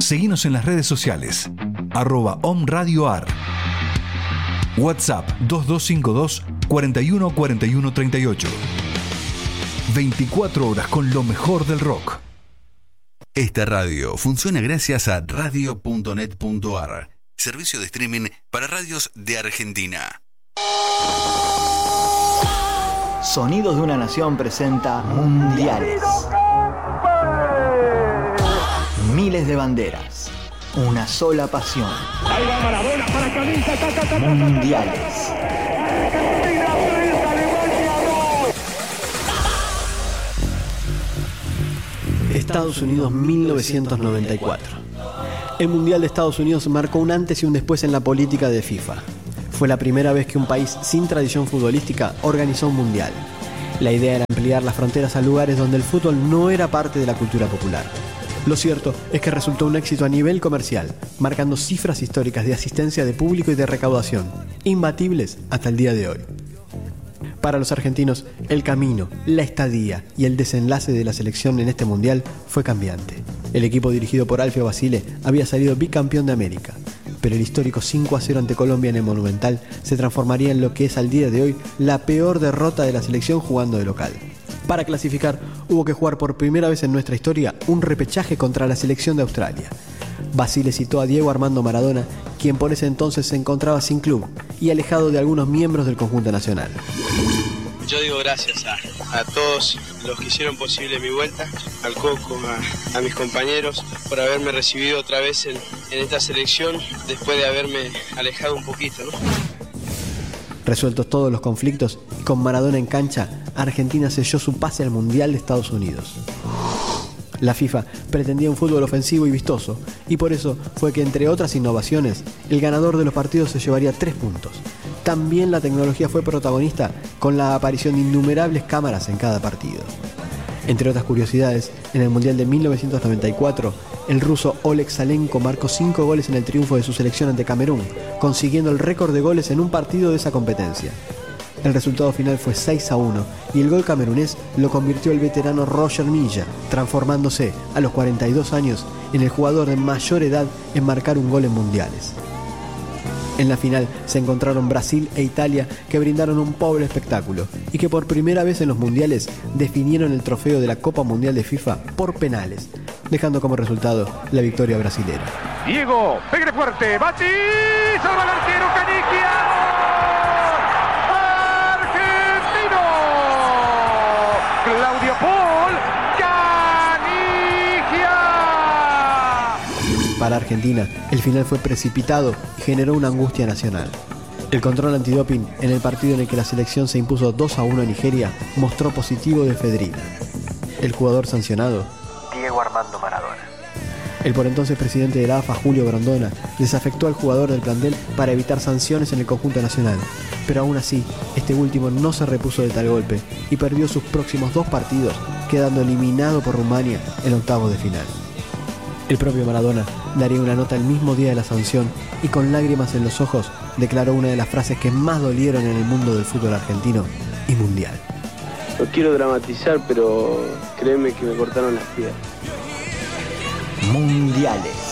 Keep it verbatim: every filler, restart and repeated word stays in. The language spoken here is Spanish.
Seguinos en las redes sociales, arroba omradioar. WhatsApp dos dos cinco dos, cuatro uno cuatro uno tres ocho. veinticuatro horas con lo mejor del rock. Esta radio funciona gracias a radio punto net punto a r, servicio de streaming para radios de Argentina. Sonidos de una Nación presenta Mundiales. Miles de banderas, una sola pasión. Mundiales. Estados Unidos mil novecientos noventa y cuatro. El Mundial de Estados Unidos marcó un antes y un después en la política de FIFA. Fue la primera vez que un país sin tradición futbolística organizó un mundial. La idea era ampliar las fronteras a lugares donde el fútbol no era parte de la cultura popular. Lo cierto es que resultó un éxito a nivel comercial, marcando cifras históricas de asistencia de público y de recaudación, imbatibles hasta el día de hoy. Para los argentinos, el camino, la estadía y el desenlace de la selección en este mundial fue cambiante. El equipo dirigido por Alfio Basile había salido bicampeón de América, pero el histórico cinco a cero ante Colombia en el Monumental se transformaría en lo que es al día de hoy la peor derrota de la selección jugando de local. Para clasificar, hubo que jugar por primera vez en nuestra historia un repechaje contra la selección de Australia. Basile citó a Diego Armando Maradona, quien por ese entonces se encontraba sin club y alejado de algunos miembros del conjunto nacional. Yo digo gracias a, a todos los que hicieron posible mi vuelta, al Coco, a, a mis compañeros, por haberme recibido otra vez en, en esta selección después de haberme alejado un poquito, ¿no? Resueltos todos los conflictos, y con Maradona en cancha, Argentina selló su pase al Mundial de Estados Unidos. La FIFA pretendía un fútbol ofensivo y vistoso, y por eso fue que, entre otras innovaciones, el ganador de los partidos se llevaría tres puntos. También la tecnología fue protagonista, con la aparición de innumerables cámaras en cada partido. Entre otras curiosidades, en el Mundial de mil novecientos noventa y cuatro, el ruso Oleg Salenko marcó cinco goles en el triunfo de su selección ante Camerún, consiguiendo el récord de goles en un partido de esa competencia. El resultado final fue seis a uno y el gol camerunés lo convirtió el veterano Roger Milla, transformándose a los cuarenta y dos años en el jugador de mayor edad en marcar un gol en mundiales. En la final se encontraron Brasil e Italia, que brindaron un pobre espectáculo y que por primera vez en los mundiales definieron el trofeo de la Copa Mundial de FIFA por penales, dejando como resultado la victoria brasilera. Diego, pegue fuerte, Bati, salva el arquero Canigia. ¡Argentino! Claudio Paul, Canigia. Para Argentina, el final fue precipitado y generó una angustia nacional. El control antidoping en el partido en el que la selección se impuso dos a uno a Nigeria mostró positivo de efedrina. El jugador sancionado, Diego Armando Maradona. El por entonces presidente de la A F A, Julio Grondona, desafectó al jugador del plantel para evitar sanciones en el conjunto nacional, pero aún así, este último no se repuso de tal golpe y perdió sus próximos dos partidos, quedando eliminado por Rumania en octavos de final. El propio Maradona daría una nota el mismo día de la sanción y con lágrimas en los ojos declaró una de las frases que más dolieron en el mundo del fútbol argentino y mundial. No quiero dramatizar, pero créeme que me cortaron las piernas. Mundiales.